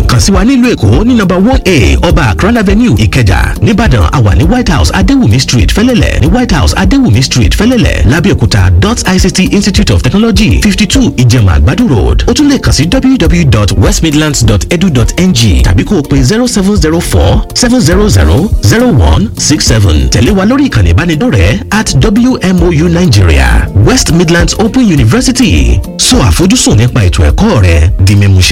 kàn sí wa nílùú Èkó ní number 1A Ọba Akran Avenue Ìkẹjà. Nìbàdàn àwa ní White House Adéwùmí Street Fẹ́lẹ́lẹ̀, ní White House Adéwùmí Street Fẹ́lẹ́lẹ̀, Lábẹ́òkúta ICT Institute of Technology 52 Ìjẹ̀mà Àgbàdo Road. Ó tún lè kàn sí www.westmidlands.edu.ng tàbí kó o pè 0704-700-0167. Tẹ̀lé wa lórí ìkànnì ìbánidọ́rẹ̀ẹ́ @WMOU Nigeria. West Midlands Open University. Sọ àfojúsùn nípa ètò ẹ̀kọ́ rẹ di mímúṣẹ.